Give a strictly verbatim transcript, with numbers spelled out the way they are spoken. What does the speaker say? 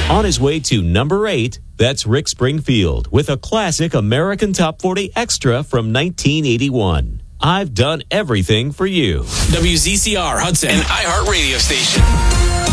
On his way to number eight, that's Rick Springfield with a classic American Top forty Extra from nineteen eighty-one. I've done everything for you. W Z C R Hudson, an iHeart radio station.